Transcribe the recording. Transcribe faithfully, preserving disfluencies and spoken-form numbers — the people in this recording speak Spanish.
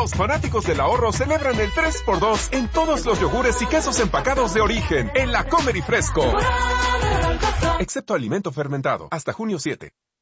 Los fanáticos del ahorro celebran el tres por dos en todos los yogures y quesos empacados de origen en la Comer y Fresco. Excepto alimento fermentado. Hasta junio siete.